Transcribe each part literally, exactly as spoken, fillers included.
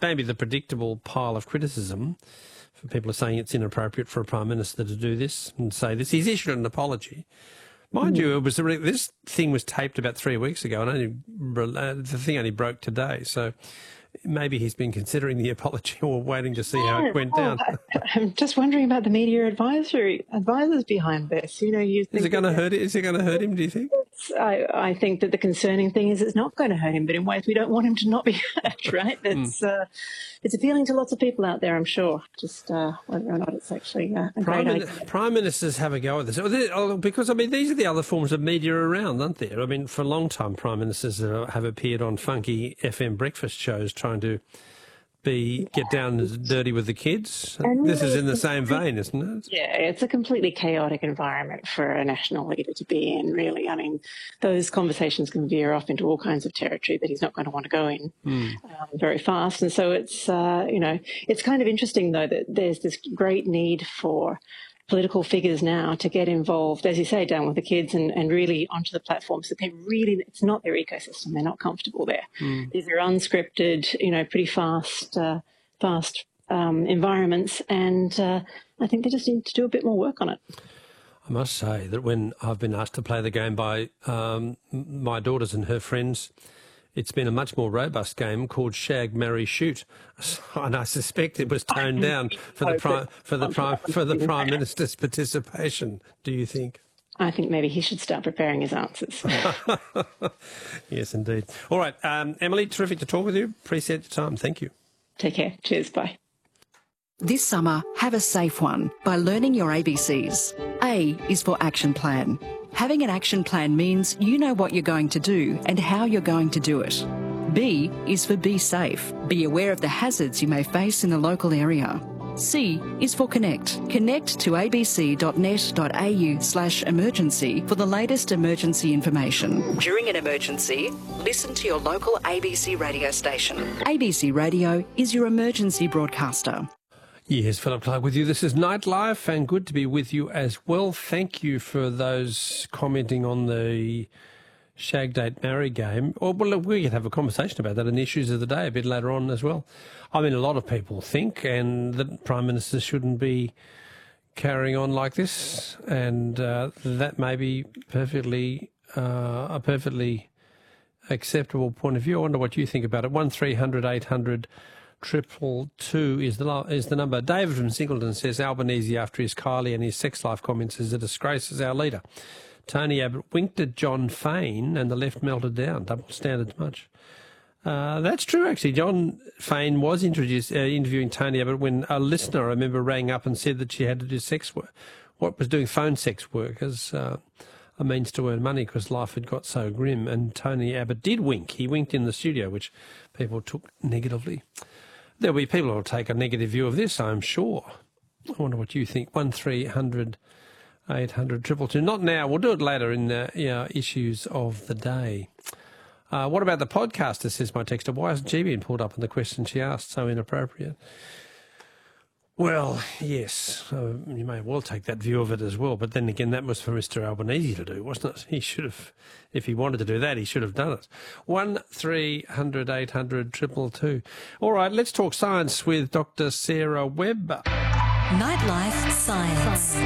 maybe the predictable pile of criticism for people are saying it's inappropriate for a Prime Minister to do this and say this. He's issued an apology. Mind mm. you, it was this thing was taped about three weeks ago and only uh, the thing only broke today. So maybe he's been considering the apology or waiting to see yeah, how it went well, down. I'm just wondering about the media advisory advisors behind this. You know, you think is it going to hurt? Is it going to hurt him? Do you think? I, I think that the concerning thing is it's not going to hurt him, but in ways we don't want him to not be hurt. Right? It's mm. uh, it's appealing to lots of people out there, I'm sure. Just uh, whether or not it's actually uh, a Prime, great idea. Prime Ministers have a go at this because I mean these are the other forms of media around, aren't there? I mean, for a long time, Prime Ministers have appeared on funky F M breakfast shows trying to be get down and dirty with the kids. And this is in the same vein, isn't it? Yeah, it's a completely chaotic environment for a national leader to be in, really. I mean, those conversations can veer off into all kinds of territory that he's not going to want to go in mm. um, very fast. And so it's, uh, you know, it's kind of interesting, though, that there's this great need for political figures now to get involved, as you say, down with the kids and, and really onto the platforms that they really, it's not their ecosystem. They're not comfortable there. Mm. These are unscripted, you know, pretty fast, uh, fast um, environments. And uh, I think they just need to do a bit more work on it. I must say that when I've been asked to play the game by um, my daughters and her friends, it's been a much more robust game called Shag, Marry, Shoot, and I suspect it was toned down for the prime for the prime for the Prime Minister's participation. Do you think? I think maybe he should start preparing his answers. Yes, indeed. All right, um, Emily, terrific to talk with you. Appreciate your time. Thank you. Take care. Cheers. Bye. This summer, have a safe one by learning your A B Cs. A is for action plan. Having an action plan means you know what you're going to do and how you're going to do it. B is for be safe. Be aware of the hazards you may face in the local area. C is for connect. Connect to abc.net.au slash emergency for the latest emergency information. During an emergency, listen to your local A B C radio station. A B C Radio is your emergency broadcaster. Yes, Philip Clark with you. This is Nightlife, and good to be with you as well. Thank you for those commenting on the Shag, Date, Marry game. Or, well, we could have a conversation about that in Issues of the Day a bit later on as well. I mean, a lot of people think and that Prime Ministers shouldn't be carrying on like this, and uh, that may be perfectly uh, a perfectly acceptable point of view. I wonder what you think about it. one three hundred eight hundred triple two is the is the number. David from Singleton says Albanese, after his Kylie and his sex life comments, is a disgrace as our leader. Tony Abbott winked at John Fain and the left melted down. Double standards much. Uh, that's true, actually. John Fain was introduced uh, interviewing Tony Abbott when a listener, I remember, rang up and said that she had to do sex work. What was doing phone sex work as uh, a means to earn money because life had got so grim. And Tony Abbott did wink. He winked in the studio, which people took negatively. There'll be people who will take a negative view of this, I'm sure. I wonder what you think. one three hundred eight hundred two two two. Not now. We'll do it later in the you know, Issues of the Day. Uh, what about the podcaster, says my texter. Why hasn't she been pulled up in the question she asked? So inappropriate. Well, yes, uh, you may well take that view of it as well. But then again, that was for Mister Albanese to do, wasn't it? He should have, if he wanted to do that, he should have done it. one three hundred eight hundred two two two. All right, let's talk science with Doctor Sarah Webb. Nightlife Science.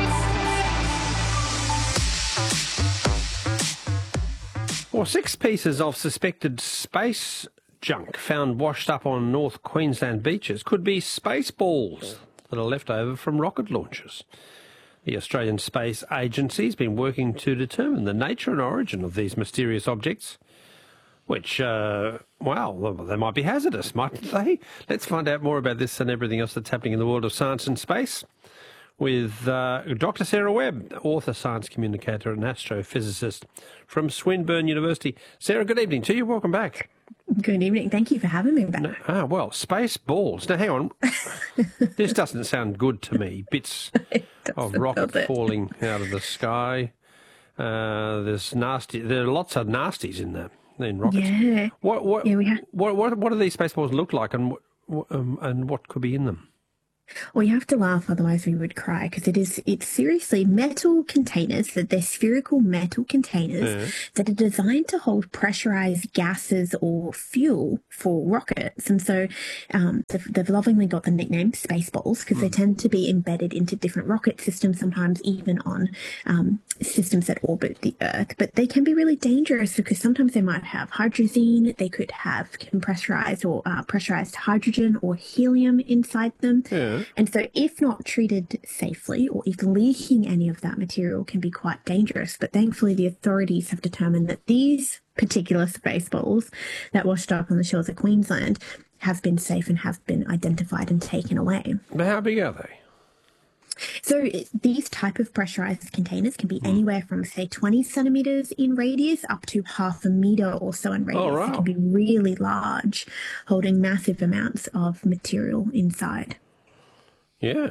Well, six pieces of suspected space junk found washed up on North Queensland beaches could be space balls that are left over from rocket launches. The Australian Space Agency has been working to determine the nature and origin of these mysterious objects, which, uh, well, they might be hazardous, mightn't they? Let's find out more about this and everything else that's happening in the world of science and space with uh, Doctor Sarah Webb, author, science communicator and astrophysicist from Swinburne University. Sarah, good evening to you. Welcome back. Good evening. Thank you for having me back. No, ah, well, space balls. Now, hang on. This doesn't sound good to me. Bits of rocket falling out of the sky. Uh, there's nasty. There are lots of nasties in that in rockets. Yeah. What what yeah, we have. what what what do these space balls look like, and what um, and what could be in them? Well, you have to laugh, otherwise we would cry, because it is, it's seriously metal containers, that they're spherical metal containers Yeah. that are designed to hold pressurized gases or fuel for rockets. And so um, they've, they've lovingly got the nickname Spaceballs because they tend to be embedded into different rocket systems, sometimes even on um, systems that orbit the Earth. But they can be really dangerous because sometimes they might have hydrazine, they could have pressurized or uh, pressurized hydrogen or helium inside them. Yeah. And so if not treated safely, or if leaking any of that material can be quite dangerous. But thankfully the authorities have determined that these particular Spaceballs that washed up on the shores of Queensland have been safe and have been identified and taken away. But how big are they? So these type of pressurized containers can be anywhere from, say, twenty centimeters in radius up to half a meter or so in radius. Oh, wow. It can be really large, holding massive amounts of material inside. Yeah.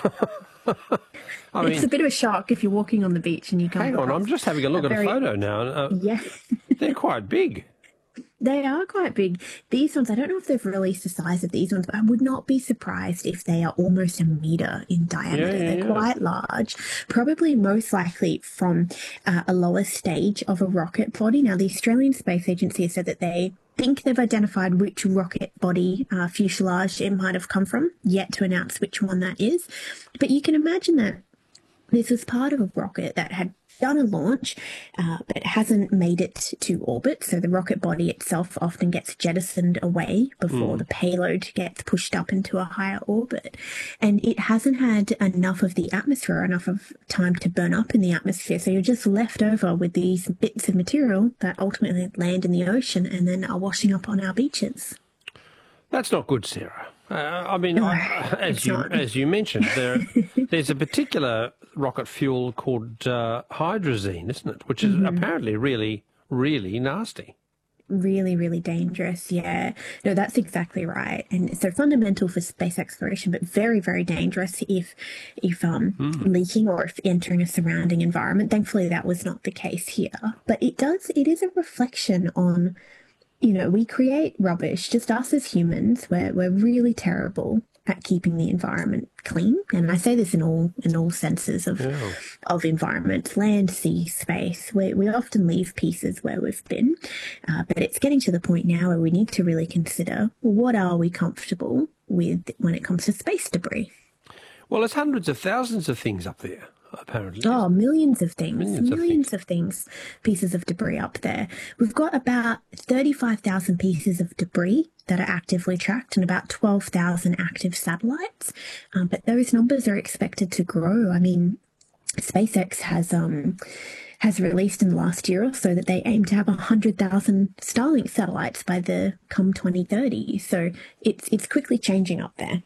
I mean, It's a bit of a shock if you're walking on the beach and you come hang on, across I'm just having a look a at a very- photo now. and, Uh, Yeah, They're quite big. they are quite big. These ones, I don't know if they've released the size of these ones, but I would not be surprised if they are almost a meter in diameter. Yeah, yeah, They're yeah. quite large, probably most likely from uh, a lower stage of a rocket body. Now, the Australian Space Agency has said that they think they've identified which rocket body uh, fuselage it might have come from, yet to announce which one that is. But you can imagine that this was part of a rocket that had done a launch, uh, but hasn't made it to orbit. So the rocket body itself often gets jettisoned away before the payload gets pushed up into a higher orbit. And it hasn't had enough of the atmosphere, enough of time to burn up in the atmosphere. So you're just left over with these bits of material that ultimately land in the ocean and then are washing up on our beaches. That's not good, Sarah. Uh, I mean, No, I, as it's you not. as you mentioned, there there's a particular rocket fuel called uh, hydrazine, isn't it? Which is Mm-hmm. apparently really, really nasty. Really, really dangerous. Yeah. No, that's exactly right. And so fundamental for space exploration, but very, very dangerous if if um leaking or if entering a surrounding environment. Thankfully that was not the case here. But it does it is a reflection on, you know, we create rubbish, just us as humans. We're we're really terrible at keeping the environment clean. And I say this in all in all senses of Yeah. of environment, land, sea, space. We we often leave pieces where we've been, uh, but it's getting to the point now where we need to really consider, well, what are we comfortable with when it comes to space debris? Well, there's hundreds of thousands of things up there, apparently. Oh, millions of things, Millions millions, of of, things, pieces of debris up there. We've got about thirty-five thousand pieces of debris that are actively tracked and about twelve thousand active satellites. Um, but those numbers are expected to grow. I mean, SpaceX has um, has released in the last year or so that they aim to have one hundred thousand Starlink satellites by the come twenty thirty. So it's it's quickly changing up there.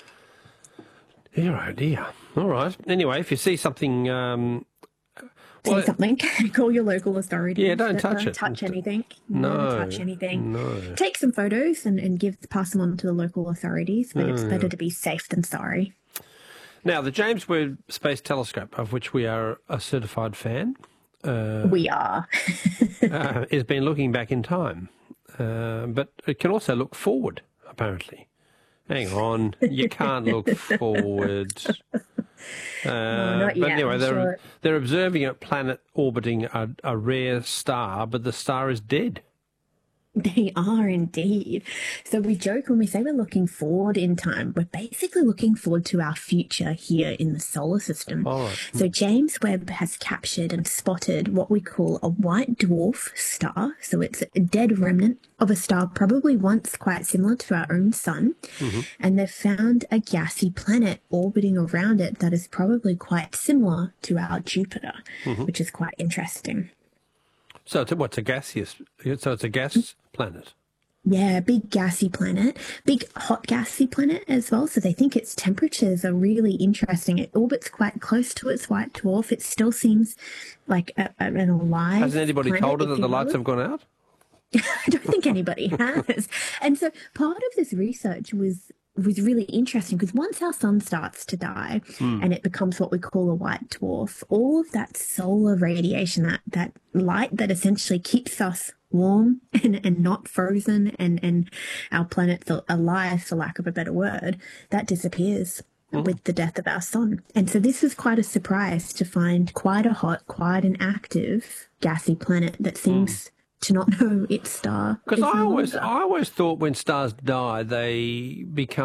Dear, oh dear. All right. Anyway, if you see something, um, Say well, something. Call your local authorities. Yeah, don't touch Don't it. touch anything. No, Never touch anything. no. Take some photos and, and give pass them on to the local authorities. But Oh, it's better to be safe than sorry. Now, the James Webb Space Telescope, of which we are a certified fan, uh, We are. uh, has been looking back in time, uh, but it can also look forward, apparently. Hang on, you can't look forward. Uh, not but yet, anyway, I'm they're sure. they're observing a planet orbiting a, a rare star, but the star is dead. They are indeed. So we joke when we say we're looking forward in time, we're basically looking forward to our future here in the solar system. All right. So James Webb has captured and spotted what we call a white dwarf star. So it's a dead remnant of a star probably once quite similar to our own sun. Mm-hmm. And they've found a gassy planet orbiting around it that is probably quite similar to our Jupiter, Mm-hmm. which is quite interesting. So it's a, what's a gaseous? So it's a gas planet. Yeah, big gassy planet, big hot gassy planet as well. So they think its temperatures are really interesting. It orbits quite close to its white dwarf. It still seems like a, a, an alive. Hasn't anybody planet, told her if that you the lights will. have gone out? I don't think anybody has. And so part of this research was was really interesting because once our sun starts to die and it becomes what we call a white dwarf, all of that solar radiation, that, that light that essentially keeps us warm and, and not frozen and, and our planet's alive, for lack of a better word, that disappears. mm. with the death of our sun. And so this was quite a surprise to find quite a hot, quite an active gassy planet that seems mm. to not know its star. Because I always, I always thought when stars die, they become